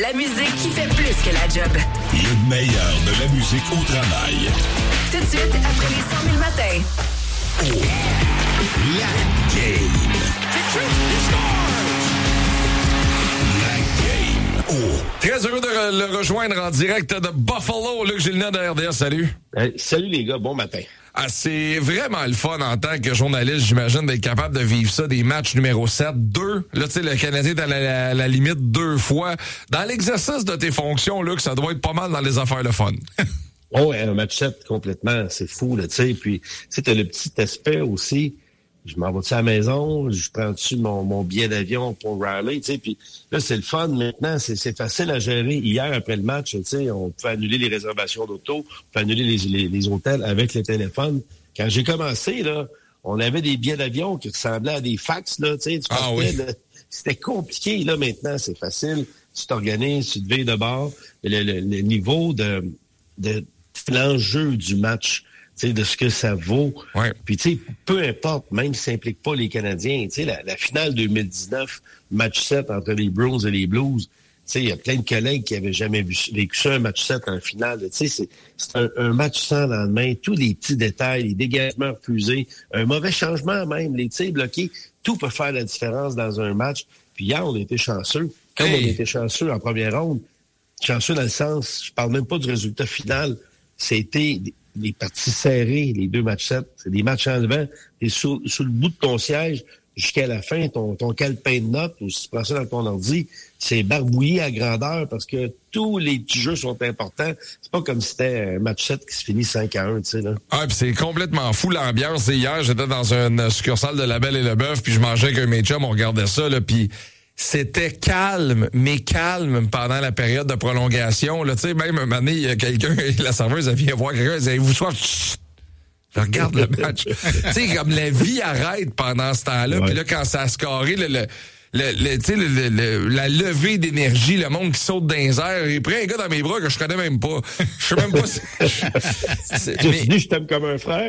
La musique qui fait plus que la job. Le meilleur de la musique au travail. Tout de suite, après les 100 000 matins. Oh, la game. Oh. Très heureux de le rejoindre en direct de Buffalo. Luc Gélina de RDS, salut. Salut les gars, bon matin. Ah, c'est vraiment le fun en tant que journaliste, j'imagine, d'être capable de vivre ça, des matchs numéro 7, 2. Là, tu sais, le Canadien est à la limite 2 fois. Dans l'exercice de tes fonctions, Luc, ça doit être pas mal dans les affaires de fun. Oh, un match 7 complètement, c'est fou, là, tu sais. Puis, tu sais, t'as le petit aspect aussi. Je m'en vais-tu à la maison, je prends-tu mon billet d'avion pour Raleigh, tu sais, puis là, c'est le fun maintenant, c'est facile à gérer. Hier, après le match, tu sais, on pouvait annuler les réservations d'auto, on pouvait annuler les hôtels avec le téléphone. Quand j'ai commencé, là, on avait des billets d'avion qui ressemblaient à des fax, là, tu sais, oui. C'était compliqué, là, maintenant, c'est facile. Tu t'organises, tu te veilles de bord. Le niveau de l'enjeu du match, tu sais, de ce que ça vaut. Ouais. Puis, tu sais, peu importe, même si ça implique pas les Canadiens, tu sais, la finale 2019, match 7 entre les Bruins et les Blues, tu sais, il y a plein de collègues qui avaient jamais vécu ça, un match 7 en finale. Tu sais, c'est un match sans lendemain, tous les petits détails, les dégagements refusés, un mauvais changement même, les tirs bloqués, tout peut faire la différence dans un match. Puis hier, on a été chanceux. Comme on a été chanceux en première ronde, chanceux dans le sens, je parle même pas du résultat final, c'était des parties serrées, les 2 matchs 7, c'est des matchs enlevants. T'es sous le bout de ton siège jusqu'à la fin, ton calepin de notes, ou si tu prends ça dans ton ordi, c'est barbouillé à grandeur parce que tous les petits jeux sont importants. C'est pas comme si c'était un match 7 qui se finit 5-1, tu sais, là. Ah, puis c'est complètement fou l'ambiance. Et hier, j'étais dans une succursale de La Belle et le Bœuf, puis je mangeais avec un mes chums, on regardait ça, là, puis c'était calme, mais calme pendant la période de prolongation. Là, tu sais, même un moment donné, il y a quelqu'un, la serveuse, elle vient voir quelqu'un, elle dit, avez-vous soif? Chut! Je regarde le match. Tu sais, comme la vie arrête pendant ce temps-là. Ouais. Puis là, quand ça a scoré, la levée d'énergie, le monde qui saute dans les airs, il prend un gars dans mes bras que je connais même pas. Je sais même pas si... Tu dis, je t'aime comme un frère.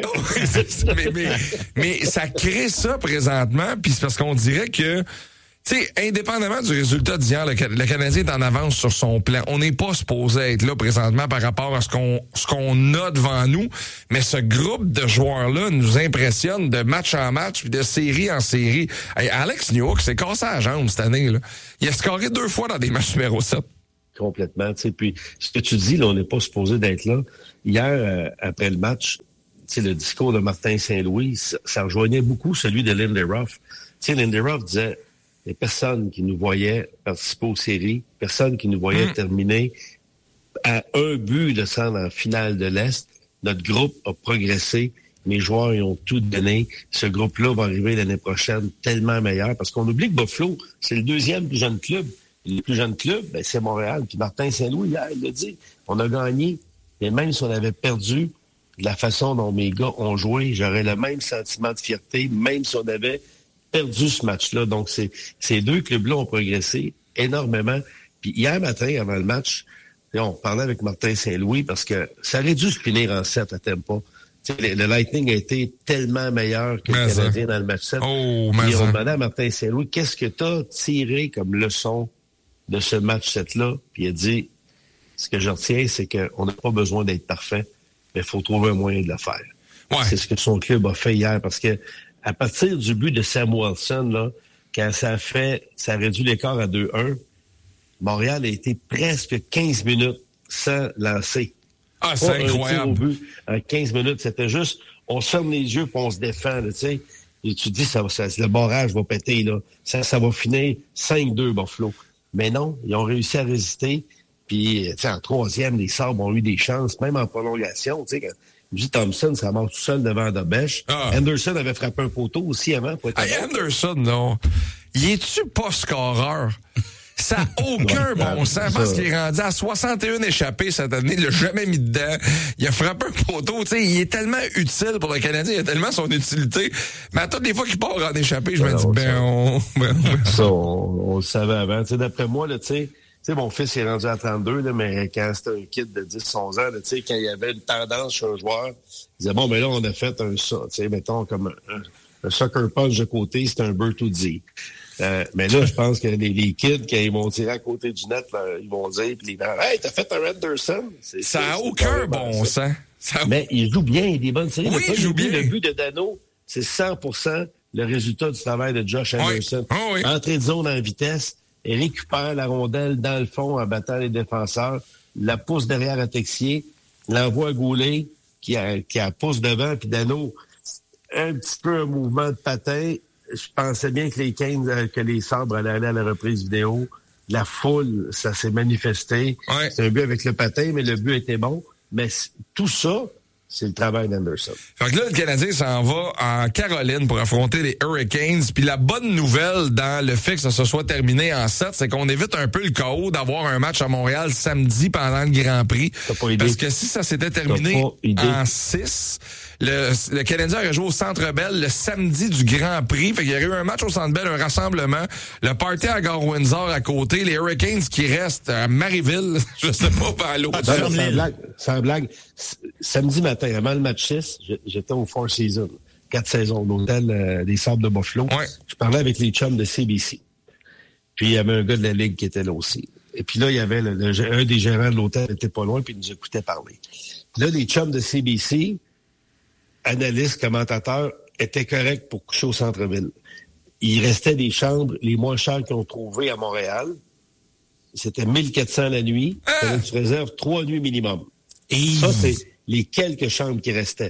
mais ça crée ça présentement, puis c'est parce qu'on dirait que, tu sais, indépendamment du résultat d'hier, le Canadien est en avance sur son plan. On n'est pas supposé être là présentement par rapport à ce qu'on a devant nous, mais ce groupe de joueurs-là nous impressionne de match en match puis de série en série. Hey, Alex Newhook s'est cassé la jambe cette année, là. Il a scoré 2 fois dans des matchs numéro 7. Complètement, tu sais. Puis, ce que tu dis, là, on n'est pas supposé d'être là. Hier, après le match, tu sais, le discours de Martin Saint-Louis, ça rejoignait beaucoup celui de Lindy Ruff. Tu sais, Lindy Ruff disait, il n'y a personne qui nous voyait participer aux séries, personne qui nous voyait terminer à un but de se rendre en finale de l'Est. Notre groupe a progressé. Mes joueurs y ont tout donné. Ce groupe-là va arriver l'année prochaine tellement meilleur parce qu'on oublie que Buffalo, c'est le 2e plus jeune club. Le plus jeune club, ben, c'est Montréal. Puis Martin Saint-Louis, hier, il l'a dit, on a gagné. Et même si on avait perdu de la façon dont mes gars ont joué, j'aurais le même sentiment de fierté, même si on avait perdu ce match-là. Donc, ces 2 clubs-là ont progressé énormément. Puis hier matin, avant le match, on parlait avec Martin Saint-Louis parce que ça aurait dû se finir en 7 à Tampa. Le Lightning a été tellement meilleur que le Canadien dans le match 7. Oh, puis on demandait à Martin Saint-Louis, qu'est-ce que tu as tiré comme leçon de ce match 7-là? Puis il a dit, ce que je retiens, c'est qu'on n'a pas besoin d'être parfait, mais il faut trouver un moyen de le faire. Ouais. C'est ce que son club a fait hier parce que à partir du but de Sam Wilson, là, quand ça a réduit l'écart à 2-1, Montréal a été presque 15 minutes sans lancer. Ah, c'est incroyable. Un tir au but en 15 minutes. C'était juste, on se ferme les yeux et on se défend, tu sais. Et tu te dis, le barrage va péter, là. Ça va finir 5-2, Buffalo. Mais non, ils ont réussi à résister. Puis, tu sais, en 3e, les Sabres ont eu des chances, même en prolongation, tu sais, quand J. Thompson, ça marche tout seul devant Dobèche. Anderson avait frappé un poteau aussi avant. Anderson, non. Il est-tu pas scoreur? Ça n'a aucun bon sens parce qu'il est rendu à 61 échappés cette année. Il l'a jamais mis dedans. Il a frappé un poteau. Tu sais, il est tellement utile pour le Canadien. Il a tellement son utilité. Mais à toutes les fois qu'il part en échappé, je me dis, Ça, on le savait avant. Tu sais, d'après moi, là, tu sais, mon fils est rendu à 32, là, mais quand c'était un kid de 10-11 ans, là, tu sais, quand il y avait une tendance chez un joueur, il disait, bon, mais là, on a fait un ça. Tu sais, mettons, comme un sucker punch de côté, c'est un Bertuzzi. Mais là, je pense que les kids, quand ils vont tirer à côté du net, là, ils vont dire, puis les parents, hey, t'as fait un Anderson? Ça n'a aucun bon sens. Mais il joue bien, il a des bonnes séries. Oui, il joue bien. Le but de Dano, c'est 100% le résultat du travail de Josh Anderson. Oui. Oh, oui. Entrée de zone en vitesse, et récupère la rondelle dans le fond en battant les défenseurs, la pousse derrière à Texier, l'envoie à Goulet, qui a pousse devant, puis Dano, un petit peu un mouvement de patin. Je pensais bien que que les Sabres allaient aller à la reprise vidéo. La foule, ça s'est manifesté. Ouais. C'est un but avec le patin, mais le but était bon. Mais tout ça, c'est le travail d'Anderson. Fait que là, le Canadien s'en va en Caroline pour affronter les Hurricanes. Puis la bonne nouvelle dans le fait que ça se soit terminé en 7, c'est qu'on évite un peu le chaos d'avoir un match à Montréal samedi pendant le Grand Prix. Parce que si ça s'était terminé en 6, le Canadien aurait joué au Centre Bell le samedi du Grand Prix. Fait qu'il y aurait eu un match au Centre Bell, un rassemblement. Le party à Gare-Windsor à côté. Les Hurricanes qui restent à Marieville, je sais pas, à l'autre. Sans blague. Samedi matin, avant le match 6, j'étais au Four Seasons, 4 saisons, l'hôtel des Sables de Buffalo. Ouais. Je parlais avec les chums de CBC. Puis il y avait un gars de la Ligue qui était là aussi. Et puis là, il y avait un des gérants de l'hôtel qui était pas loin, puis il nous écoutait parler. Puis là, les chums de CBC, analystes, commentateurs, étaient corrects pour coucher au centre-ville. Il restait des chambres les moins chères qu'ils ont trouvées à Montréal. C'était 1400 la nuit. Tu réserves 3 nuits minimum. Et ça, c'est les quelques chambres qui restaient.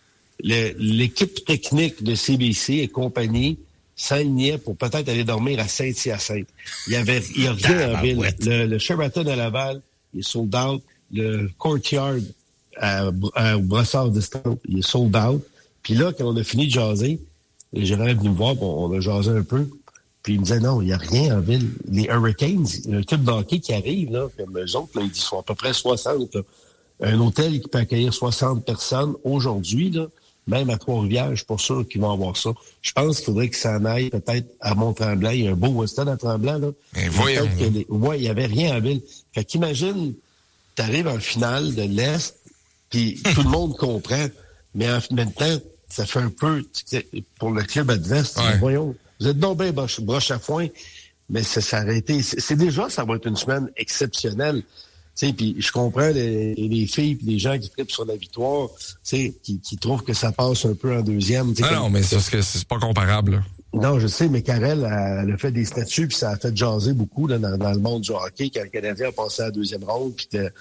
L'équipe technique de CBC et compagnie s'alignait pour peut-être aller dormir à Saint-Hyacinthe. Il y a rien en ville. Le Sheraton à Laval, il est sold out. Le Courtyard à Brossard Distant, il est sold out. Puis là, quand on a fini de jaser, les gérants est venu me voir, on a jasé un peu. Puis il me disait, non, il n'y a rien en ville. Les Hurricanes, il y a un club d'hockey qui arrive, là, comme eux autres, là, ils sont à peu près 60. Là. Un hôtel qui peut accueillir 60 personnes aujourd'hui, là, même à Trois-Rivières, je suis pas sûr qu'ils vont avoir ça. Je pense qu'il faudrait qu'ils s'en aillent peut-être à Mont-Tremblant. Il y a un beau Weston à Tremblant, là. Mais voyons. Ouais, il n'y avait rien en ville. Fait qu'imagine, t'arrives en finale de l'Est, puis tout le monde comprend, mais en même temps, ça fait un peu, pour le club adverse, voyons, vous êtes donc bien broche à foin, mais ça aurait été, c'est déjà, ça va être une semaine exceptionnelle. Tu sais, puis je comprends les filles et les gens qui trippent sur la victoire, tu sais, qui trouvent que ça passe un peu en deuxième. Non, mais c'est pas comparable. Là. Non, je sais, mais Karel, elle a fait des statuts puis ça a fait jaser beaucoup là, dans le monde du hockey quand le Canadien a passé à la deuxième ronde puis que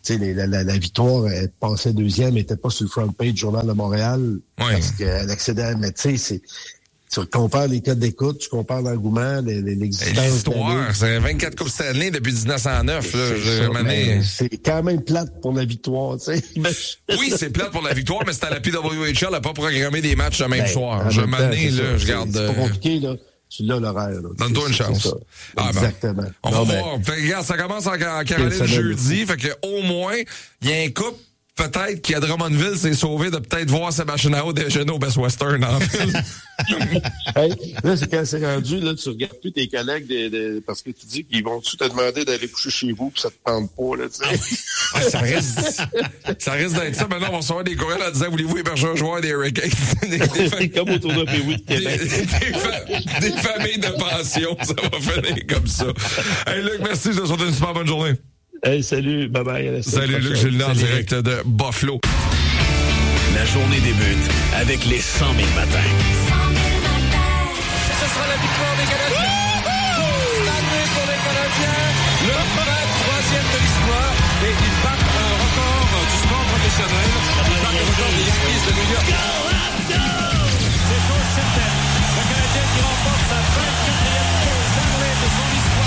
la victoire, elle passait deuxième, elle n'était pas sur le front page du Journal de Montréal parce qu'elle accédait à... Mais tu sais, tu compares les codes d'écoute, tu compares l'engouement, l'existence. L'histoire, c'est 24 Coupes Stanley depuis 1909. C'est quand même plate pour la victoire, tu sais. Oui, c'est plate pour la victoire, mais c'est à la PWHL, elle n'a pas programmé des matchs le même soir. Je regarde. C'est pas compliqué, là. Tu l'as l'horaire. Donne-toi une chance. Exactement. Ben, on va voir. Fait, regarde, ça commence en Caroline jeudi. Fait que au moins, il y a un couple peut-être qu'à Drummondville s'est sauvé de peut-être voir Sébastien Aho déjeuner au Best Western en ville. Hey, là, c'est quand c'est rendu, là, tu regardes plus tes collègues parce que tu dis qu'ils vont-tu te demander d'aller coucher chez vous puis ça te tente pas, là, tu sais. Ça risque d'être ça. Maintenant, on va recevoir des courriels en disant, voulez-vous héberger un joueur des Hurricanes? Comme au tournoi Pee-Wee de Québec. Des familles de pension, ça va finir comme ça. Hey, Luc, merci. Je te souhaite une super bonne journée. Hey, salut, bye-bye. Salut, Luc Gilles en direct de Buffalo. La journée débute avec les 100 000 matins. 100 000 matins. Ce sera la victoire des Canadiens. Année pour les Canadiens. Le 23e de l'histoire. Et ils battent un record du sport professionnel. Ils battent le record des Yankees de New York. C'est chose certaine.